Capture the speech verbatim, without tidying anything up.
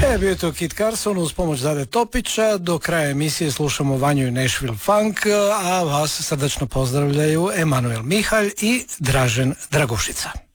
E, bio je to Kit Carson uz pomoć Dade Topića. Do kraja emisije slušamo Vanju i Nashville Funk, a vas srdačno pozdravljaju Emanuel Mihalj i Dražen Dragušica.